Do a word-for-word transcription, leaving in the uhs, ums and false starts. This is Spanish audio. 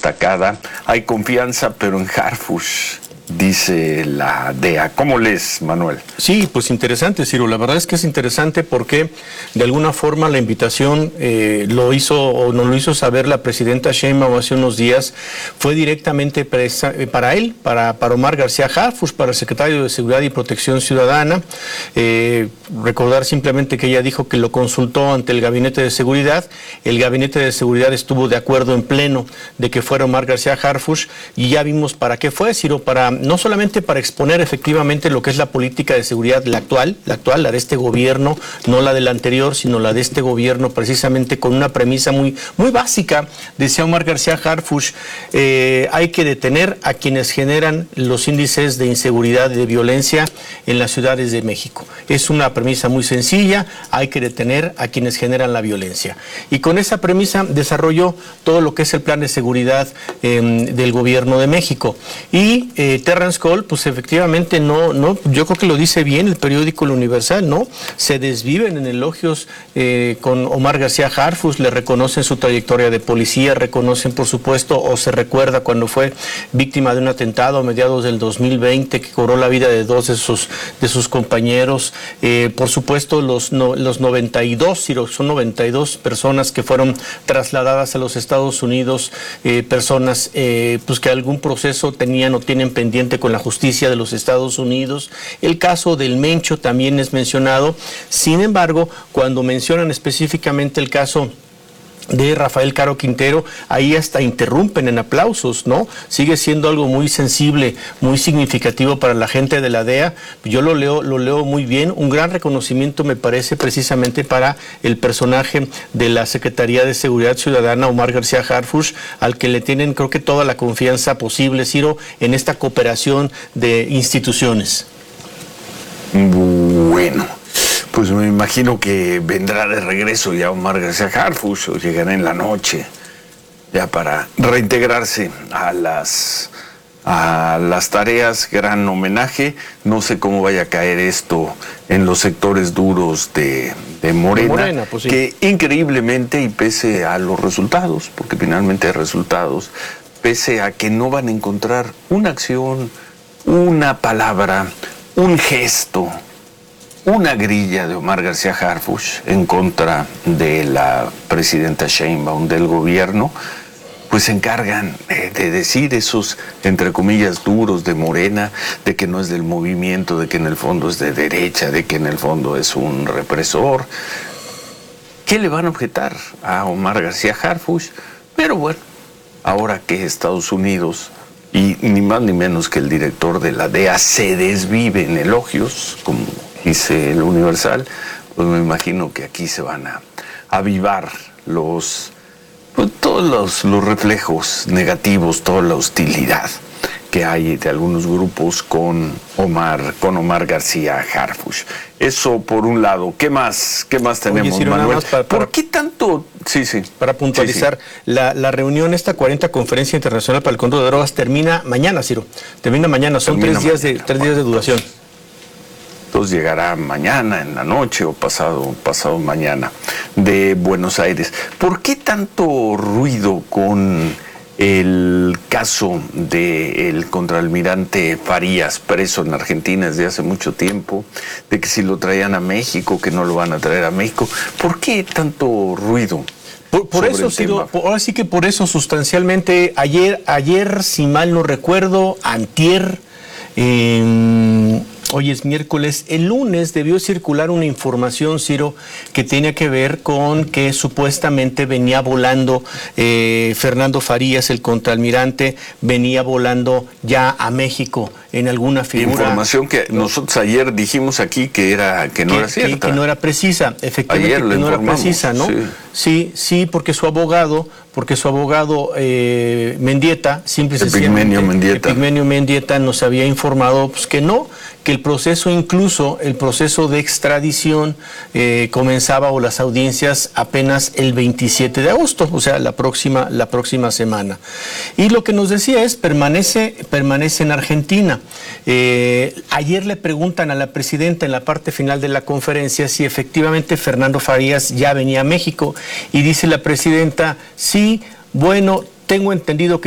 destacada. Hay confianza, pero en Harfuch, dice la D E A. ¿Cómo lees, Manuel? Sí, pues interesante, Ciro. La verdad es que es interesante porque de alguna forma la invitación eh, lo hizo o nos lo hizo saber la presidenta Sheinbaum hace unos días. Fue directamente presa, eh, para él, para, para Omar García Harfuch, para el secretario de Seguridad y Protección Ciudadana. Eh, recordar simplemente que ella dijo que lo consultó ante el Gabinete de Seguridad. El Gabinete de Seguridad estuvo de acuerdo en pleno de que fuera Omar García Harfuch y ya vimos para qué fue, Ciro, para no solamente para exponer efectivamente lo que es la política de seguridad, la actual, la actual, la de este gobierno, no la del anterior, sino la de este gobierno, precisamente con una premisa muy, muy básica. Decía Omar García Harfuch, eh, hay que detener a quienes generan los índices de inseguridad y de violencia en las ciudades de México. Es una premisa muy sencilla, hay que detener a quienes generan la violencia. Y con esa premisa desarrolló todo lo que es el plan de seguridad eh, del gobierno de México. Y eh, Terrence Cole, pues efectivamente no, no, yo creo que lo dice bien el periódico El Universal, ¿no? Se desviven en elogios eh, con Omar García Harfuch, le reconocen su trayectoria de policía, reconocen por supuesto, o se recuerda cuando fue víctima de un atentado a mediados del dos mil veinte que cobró la vida de dos de sus, de sus compañeros. Eh, por supuesto, los, no, los noventa y dos, son noventa y dos personas que fueron trasladadas a los Estados Unidos, eh, personas eh, pues que algún proceso tenían o tienen pendiente con la justicia de los Estados Unidos. El caso del Mencho también es mencionado. Sin embargo, cuando mencionan específicamente el caso de Rafael Caro Quintero, ahí hasta interrumpen en aplausos, ¿no? Sigue siendo algo muy sensible, muy significativo para la gente de la D E A. Yo lo leo, lo leo muy bien. Un gran reconocimiento me parece precisamente para el personaje de la Secretaría de Seguridad Ciudadana, Omar García Harfuch, al que le tienen creo que toda la confianza posible, Ciro, en esta cooperación de instituciones. Bueno, pues me imagino que vendrá de regreso ya Omar García Harfuch, o llegará en la noche, ya para reintegrarse a las, a las tareas. Gran homenaje. No sé cómo vaya a caer esto en los sectores duros de, de Morena, de Morena pues sí. Que increíblemente, y pese a los resultados, porque finalmente hay resultados, pese a que no van a encontrar una acción, una palabra, un gesto, una grilla de Omar García Harfuch en contra de la presidenta Sheinbaum, del gobierno, pues se encargan eh, de decir esos, entre comillas, duros de Morena, de que no es del movimiento, de que en el fondo es de derecha, de que en el fondo es un represor. ¿Qué le van a objetar a Omar García Harfuch? Pero bueno, ahora que Estados Unidos, y ni más ni menos que el director de la D E A, se desvive en elogios, como dice El Universal, pues me imagino que aquí se van a avivar los, pues todos los, los reflejos negativos, toda la hostilidad que hay de algunos grupos con Omar, con Omar García Harfuch. Eso por un lado. ¿Qué más? ¿Qué más tenemos, Oye, Ciro, Manuel? más para, para, ¿Por qué tanto? Sí, sí. Para puntualizar, sí, sí. La, la reunión, esta cuarenta Conferencia Internacional para el Control de Drogas, termina mañana, Ciro. Termina mañana. Son termina tres días mañana. de tres días de duración. Entonces llegará mañana en la noche o pasado, pasado mañana de Buenos Aires. ¿Por qué tanto ruido con el caso del contraalmirante Farías, preso en Argentina desde hace mucho tiempo, de que si lo traían a México, que no lo van a traer a México? ¿Por qué tanto ruido? Por, por eso, Ciro, por, ahora sí que por eso sustancialmente, ayer, ayer si mal no recuerdo, antier, eh, hoy es miércoles, el lunes debió circular una información, Ciro, que tenía que ver con que supuestamente venía volando eh, Fernando Farías, el contraalmirante, venía volando ya a México en alguna figura. Información que nosotros ayer dijimos aquí que era que no que, era cierta. Que, que no era precisa, efectivamente, ayer que no era precisa, ¿no? Sí, sí, sí, porque su abogado, porque su abogado eh, Mendieta, simple y sencillamente, Mendieta. Epigmenio Mendieta nos había informado pues, que no, que el proceso, incluso el proceso de extradición eh, comenzaba, o las audiencias, apenas el veintisiete de agosto, o sea, la próxima, la próxima semana. Y lo que nos decía es, permanece, permanece en Argentina. Eh, ayer le preguntan a la presidenta en la parte final de la conferencia si efectivamente Fernando Farías ya venía a México, y dice la presidenta, sí, bueno, tengo entendido que